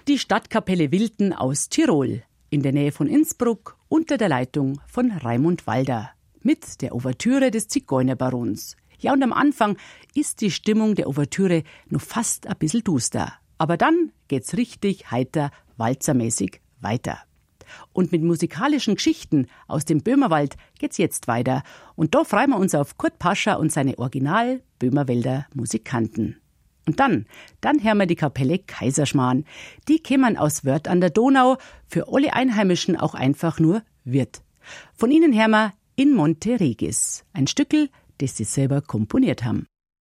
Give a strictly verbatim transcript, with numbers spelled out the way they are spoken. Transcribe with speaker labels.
Speaker 1: Die Stadtkapelle Wilten aus Tirol, in der Nähe von Innsbruck, unter der Leitung von Raimund Walder, mit der Ouvertüre des Zigeunerbarons. Ja, und am Anfang ist die Stimmung der Ouvertüre noch fast ein bisschen duster. Aber dann geht's richtig heiter, walzermäßig weiter. Und mit musikalischen Geschichten aus dem Böhmerwald geht's jetzt weiter. Und da freuen wir uns auf Kurt Pascher und seine Original-Böhmerwälder Musikanten. Und dann, dann hören wir die Kapelle Kaiserschmarrn. Die kämen aus Wörth an der Donau, für alle Einheimischen auch einfach nur Wirth. Von ihnen hören wir In Monte Regis, ein Stückel, das sie selber komponiert haben.